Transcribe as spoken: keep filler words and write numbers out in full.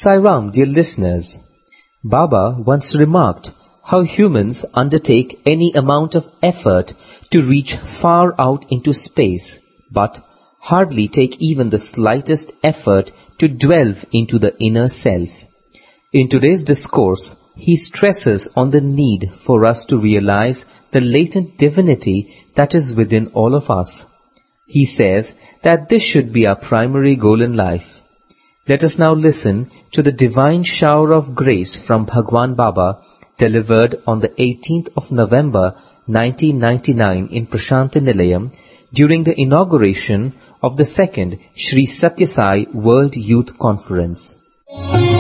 Sai Ram, dear listeners, Baba once remarked how humans undertake any amount of effort to reach far out into space, but hardly take even the slightest effort to delve into the inner self. In today's discourse, he stresses on the need for us to realize the latent divinity that is within all of us. He says that this should be our primary goal in life. Let us now listen to the divine shower of grace from Bhagwan Baba delivered on the eighteenth of November nineteen ninety-nine in Prasanthi Nilayam during the inauguration of the second Sri Satya Sai World Youth Conference.